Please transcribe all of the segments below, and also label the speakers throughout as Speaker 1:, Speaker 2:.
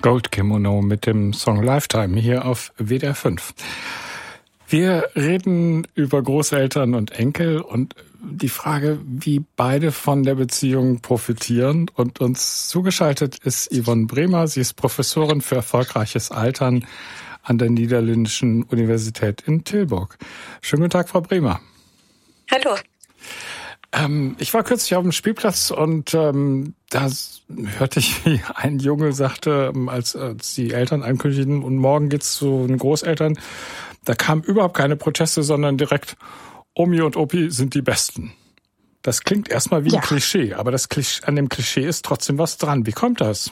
Speaker 1: Goldkimono mit dem Song Lifetime hier auf WDR 5. Wir reden über Großeltern und Enkel und die Frage, wie beide von der Beziehung profitieren. Und uns zugeschaltet ist Yvonne Bremer. Sie ist Professorin für erfolgreiches Altern an der Niederländischen Universität in Tilburg. Schönen guten Tag, Frau Bremer.
Speaker 2: Hallo.
Speaker 1: Ich war kürzlich auf dem Spielplatz und da hörte ich, wie ein Junge sagte, als die Eltern ankündigten, und morgen geht's zu den Großeltern, da kamen überhaupt keine Proteste, sondern direkt, Omi und Opi sind die Besten. Das klingt erstmal wie ein Klischee, aber an dem Klischee ist trotzdem was dran. Wie kommt das?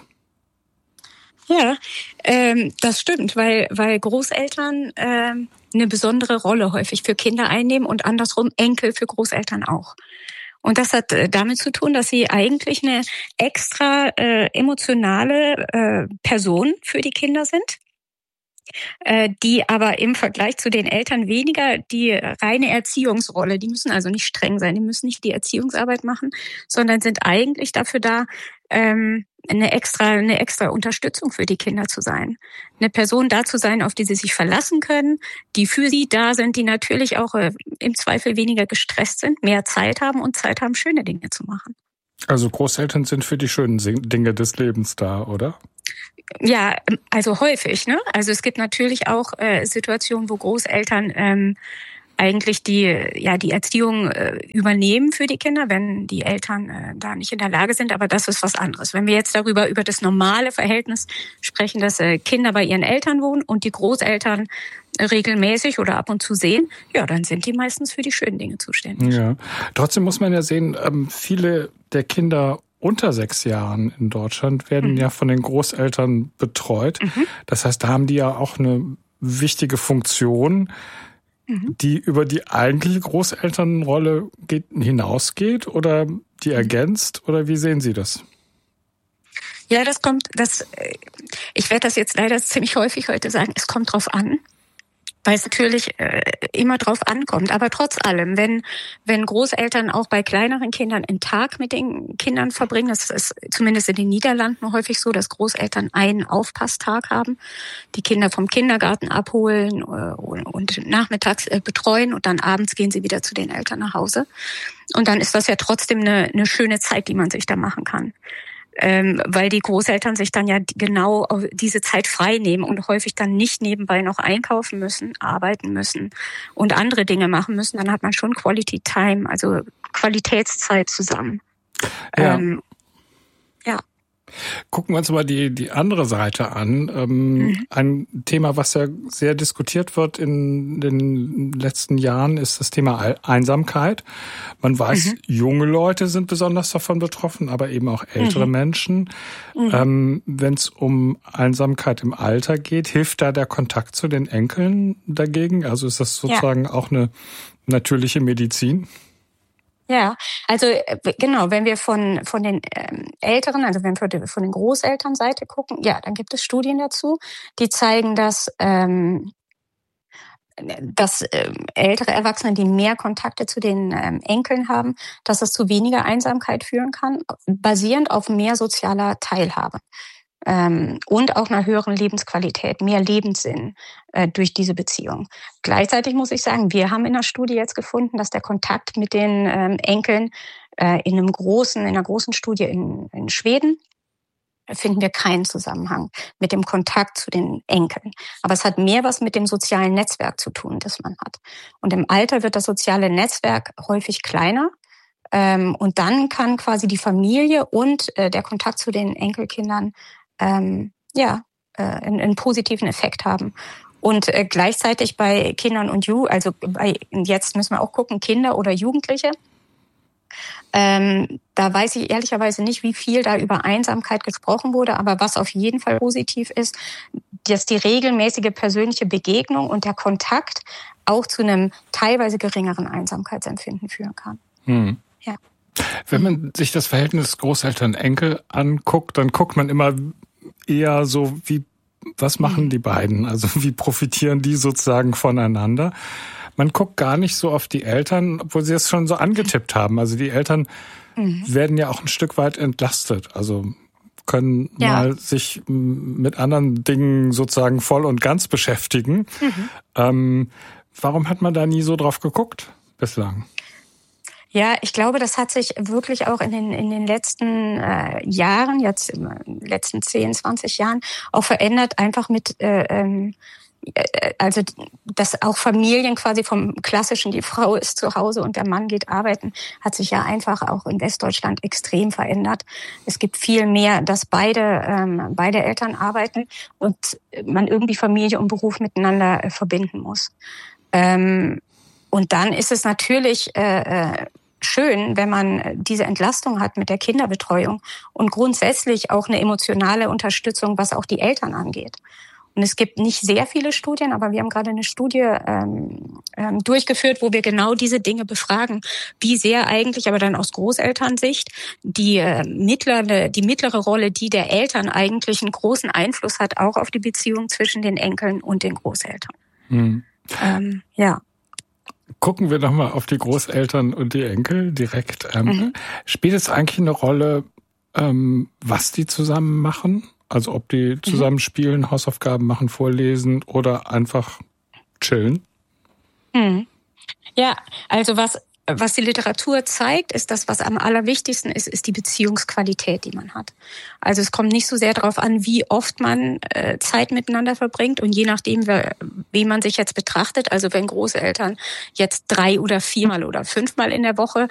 Speaker 2: Ja, das stimmt, weil Großeltern eine besondere Rolle häufig für Kinder einnehmen und andersrum Enkel für Großeltern auch. Und das hat damit zu tun, dass sie eigentlich eine extra emotionale Person für die Kinder sind, die aber im Vergleich zu den Eltern weniger die reine Erziehungsrolle, die müssen also nicht streng sein, die müssen nicht die Erziehungsarbeit machen, sondern sind eigentlich dafür da, eine extra Unterstützung für die Kinder zu sein. Eine Person da zu sein, auf die sie sich verlassen können, die für sie da sind, die natürlich auch im Zweifel weniger gestresst sind, mehr Zeit haben, schöne Dinge zu machen.
Speaker 1: Also Großeltern sind für die schönen Dinge des Lebens da, oder?
Speaker 2: Ja, also häufig, ne? Also es gibt natürlich auch Situationen, wo Großeltern eigentlich die Erziehung übernehmen für die Kinder, wenn die Eltern da nicht in der Lage sind. Aber das ist was anderes. Wenn wir jetzt über das normale Verhältnis sprechen, dass Kinder bei ihren Eltern wohnen und die Großeltern regelmäßig oder ab und zu sehen, ja, dann sind die meistens für die schönen Dinge zuständig.
Speaker 1: Ja, trotzdem muss man ja sehen, viele der Kinder unter 6 Jahren in Deutschland werden ja von den Großeltern betreut. Das heißt, da haben die ja auch eine wichtige Funktion, die über die eigentliche Großelternrolle hinausgeht oder die ergänzt, oder wie sehen Sie das?
Speaker 2: Ja, ich werde das jetzt leider ziemlich häufig heute sagen, es kommt drauf an, weil es natürlich immer drauf ankommt. Aber trotz allem, wenn Großeltern auch bei kleineren Kindern einen Tag mit den Kindern verbringen, das ist zumindest in den Niederlanden häufig so, dass Großeltern einen Aufpasstag haben, die Kinder vom Kindergarten abholen und nachmittags betreuen und dann abends gehen sie wieder zu den Eltern nach Hause. Und dann ist das ja trotzdem eine schöne Zeit, die man sich da machen kann. Weil die Großeltern sich dann ja genau diese Zeit frei nehmen und häufig dann nicht nebenbei noch einkaufen müssen, arbeiten müssen und andere Dinge machen müssen. Dann hat man schon Quality Time, also Qualitätszeit zusammen.
Speaker 1: Ja.
Speaker 2: Ja.
Speaker 1: Gucken wir uns mal die andere Seite an. Ein Thema, was ja sehr diskutiert wird in den letzten Jahren, ist das Thema Einsamkeit. Man weiß, junge Leute sind besonders davon betroffen, aber eben auch ältere Menschen. Wenn es um Einsamkeit im Alter geht, hilft da der Kontakt zu den Enkeln dagegen? Also ist das sozusagen auch eine natürliche Medizin?
Speaker 2: Ja, also genau, wenn wir von den Älteren, also wenn wir von den Großelternseite gucken, ja, dann gibt es Studien dazu, die zeigen, dass ältere Erwachsene, die mehr Kontakte zu den Enkeln haben, dass es zu weniger Einsamkeit führen kann, basierend auf mehr sozialer Teilhabe. Und auch einer höheren Lebensqualität, mehr Lebenssinn durch diese Beziehung. Gleichzeitig muss ich sagen, wir haben in der Studie jetzt gefunden, dass der Kontakt mit den Enkeln in einer großen Studie in Schweden finden wir keinen Zusammenhang mit dem Kontakt zu den Enkeln. Aber es hat mehr was mit dem sozialen Netzwerk zu tun, das man hat. Und im Alter wird das soziale Netzwerk häufig kleiner. Und dann kann quasi die Familie und der Kontakt zu den Enkelkindern einen positiven Effekt haben. Und gleichzeitig bei Kindern und jetzt müssen wir auch gucken, Kinder oder Jugendliche. Da weiß ich ehrlicherweise nicht, wie viel da über Einsamkeit gesprochen wurde, aber was auf jeden Fall positiv ist, dass die regelmäßige persönliche Begegnung und der Kontakt auch zu einem teilweise geringeren Einsamkeitsempfinden führen kann. Ja.
Speaker 1: Wenn man sich das Verhältnis Großeltern-Enkel anguckt, dann guckt man immer eher so, was machen die beiden? Also wie profitieren die sozusagen voneinander? Man guckt gar nicht so auf die Eltern, obwohl sie es schon so angetippt haben. Also die Eltern werden ja auch ein Stück weit entlastet. Also können mal sich mit anderen Dingen sozusagen voll und ganz beschäftigen. Warum hat man da nie so drauf geguckt bislang?
Speaker 2: Ja, ich glaube, das hat sich wirklich auch in den letzten Jahren, jetzt in den letzten 10, 20 Jahren auch verändert, einfach mit also dass auch Familien quasi vom klassischen, die Frau ist zu Hause und der Mann geht arbeiten, hat sich ja einfach auch in Westdeutschland extrem verändert. Es gibt viel mehr, dass beide Eltern arbeiten und man irgendwie Familie und Beruf miteinander verbinden muss. Und dann ist es natürlich schön, wenn man diese Entlastung hat mit der Kinderbetreuung und grundsätzlich auch eine emotionale Unterstützung, was auch die Eltern angeht. Und es gibt nicht sehr viele Studien, aber wir haben gerade eine Studie durchgeführt, wo wir genau diese Dinge befragen, wie sehr eigentlich, aber dann aus Großelternsicht, die mittlere Rolle, die der Eltern eigentlich einen großen Einfluss hat, auch auf die Beziehung zwischen den Enkeln und den Großeltern. Ja.
Speaker 1: Gucken wir doch mal auf die Großeltern und die Enkel direkt. Spielt es eigentlich eine Rolle, was die zusammen machen? Also ob die zusammen spielen, Hausaufgaben machen, vorlesen oder einfach chillen?
Speaker 2: Ja, also was die Literatur zeigt, ist das, was am allerwichtigsten ist die Beziehungsqualität, die man hat. Also es kommt nicht so sehr darauf an, wie oft man Zeit miteinander verbringt und je nachdem, wie man sich jetzt betrachtet, also wenn Großeltern jetzt 3 oder 4 Mal oder 5 Mal in der Woche